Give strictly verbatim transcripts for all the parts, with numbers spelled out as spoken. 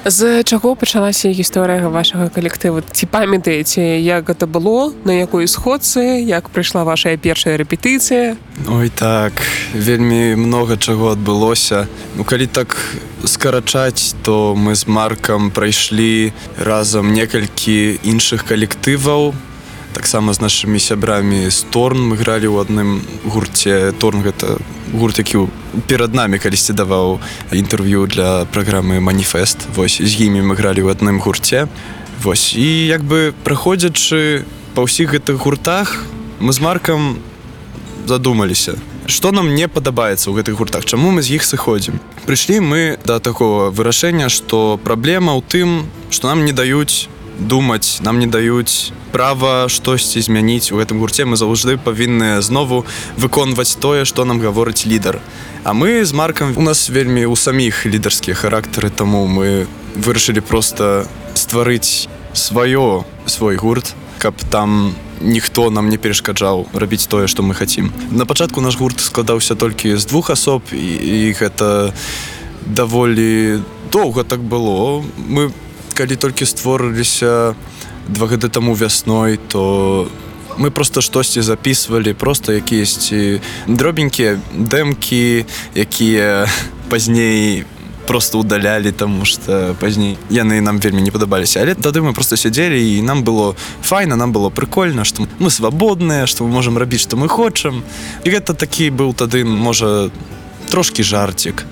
З чаго пачалася гісторыя вашага калектыву? Ці памятаеце, як гэта было, на якой сходцы, як прыйшла ваша першая рэпетыцыя? Ой, так, вельмі многа чаго адбылося. Ну, калі так скарачаць, то мы з Маркам прайшлі разам некалькі іншых калектываў. Таксама з нашымі сябрамі з Торн мы гралі ў адным гурце. Торн гэта гурт, які перад намі калісьці даваў інтэрв'ю для праграмы «Маніфест». Вось, з імі мы гралі ў адным гурце. Вось, і як бы праходзячы па ўсіх гэтых гуртах, мы з Маркам задумаліся, што нам не падабаецца ў гэтых гуртах, чаму мы з іх сыходзім. Прыйшлі мы да такого вырашэння, што праблема ў тым, што нам не даюць думаць, нам не даюць права штосьці змяніць у гэтым гурце. Мы заўжды павінны знову выконваць тое, што нам гаворыць лідар. А мы з Маркам, у нас вельмі у саміх лідарскія характары, таму мы вырашылі проста стварыць сваё, свой гурт, каб там ніхто нам не перашкаджаў рабіць тое, што мы хацім. На пачатку наш гурт складаўся толькі з двух асоб, і, і гэта даволі доўга так было. Мы калі толькі створыліся два гады таму вясной, то мы проста штосьці запісвалі, проста якіясьці дробенькія дэмкі, якія пазней проста удалялі, таму што пазней яны нам вельмі не падабаліся. Але тады мы проста сядзелі, і нам было файна, нам было прыкольна, што мы свабодныя, што мы можам рабіць, што мы хочам. І гэта такі быў тады, можа, трошкі жарцік.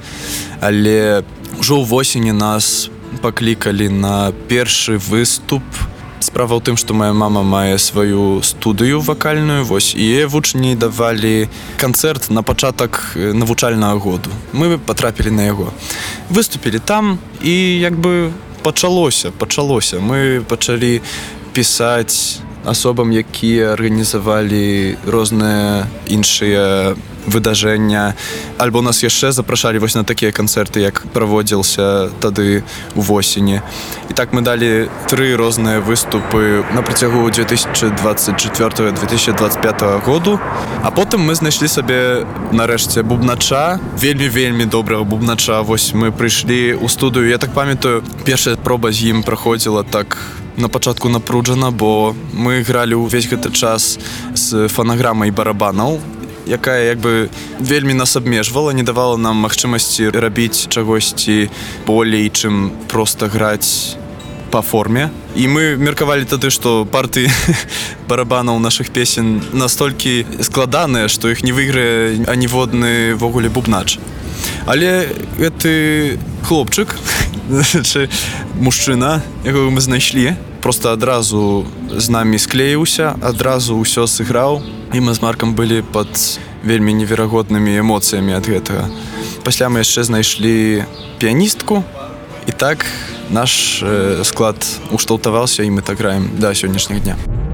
Але ўжо ўвосені нас паклікалі на першы выступ. Справа ў тым, што моя мама мае сваю студыю вакальную, вось, і яе вучні давалі канцэрт на пачатак навучальнага году. Мы патрапілі на яго. Выступілі там, і як бы пачалося, пачалося. Мы пачалі пісаць асобам, якія арганізавалі розныя іншыя выдажэння. Альбо нас яшчэ запрашалі вось на такія канцэрты, як праводзіўся тады увосені. І так мы далі тры розныя выступы на працягу две тысячи двадцать четвёртого - две тысячи двадцать пятого году. А потым мы знайшлі сабе нарэшце бубнача, вельмі-вельмі добрага бубнача. Вось мы прыйшлі ў студыю. Я так памятаю, першая проба з ім праходзіла так на пачатку напружана, бо мы гралі ўвесь гэты час з фанаграмай барабанаў, якая як бы вельмі нас абмежвала, не давала нам магчымасці рабіць чагосьці болей, чым проста граць па форме. І мы меркавалі тады, што партыі барабанаў нашых песен настолькі складаныя, што іх не выйграе аніводны вогуле бубнач. Але гэты хлопчык, чи мужчына, якога мы знайшлі, проста адразу з намі склеіўся, адразу ўсё сыграў, і мы з Маркам былі пад вельмі неверагоднымі эмоцыямі ад гэтага. Пасля мы яшчэ знайшлі піяністку, і так наш склад ушталтаваўся, і мы так граем да сённяшняга дня.